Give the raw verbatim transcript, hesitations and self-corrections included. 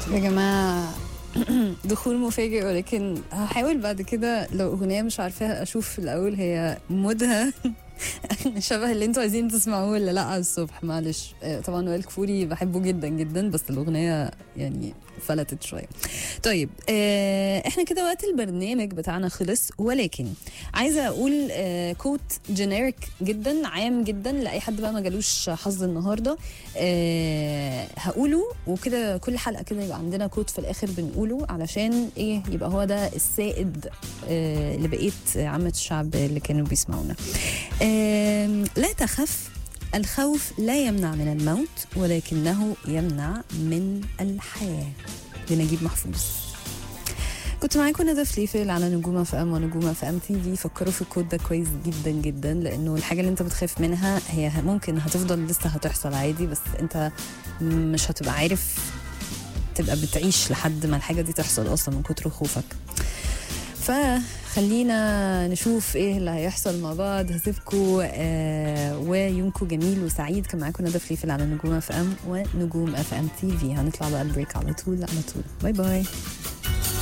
يا جماعة دخول مفاجئ، ولكن هحاول بعد كده لو أغنية مش عارفاها أشوف في الأول هي مودها شبه اللي انتوا عايزين تسمعوه ولا لا على الصبح. معلش طبعا وائل كفوري بحبه جدا جدا، بس الأغنية يعني فلتت شوية. طيب اه احنا كده وقت البرنامج بتاعنا خلص، ولكن عايزة أقول اه كوت جينيريك جدا عام جدا لأي حد بقى ما جالوش حظ النهاردة. اه هقوله وكده كل حلقة كده يبقى عندنا كوت في الآخر بنقوله، علشان ايه يبقى هو ده السائد اه لبقية عامة الشعب اللي كانوا بيسمعونا. لا تخف، الخوف لا يمنع من الموت ولكنه يمنع من الحياة. لنجيب محفوظ. كنت معاكم ندى فليفل على نجوم اف ام ونجوم اف ام تي في. فكروا في الكود ده كويس جدا جدا، لانه الحاجه اللي انت بتخاف منها هي ممكن هتفضل لسه هتحصل عادي، بس انت مش هتبقى عارف تبقى بتعيش لحد ما الحاجه دي تحصل اصلا من كتر خوفك. فخلينا نشوف ايه اللي هيحصل مع بعض. هسيبكم آه ويومكم جميل وسعيد. كان معاكم ندى فليفل على نجوم اف ام ونجوم اف ام تي في. هنطلع بقى البريك على طول على طول. باي باي.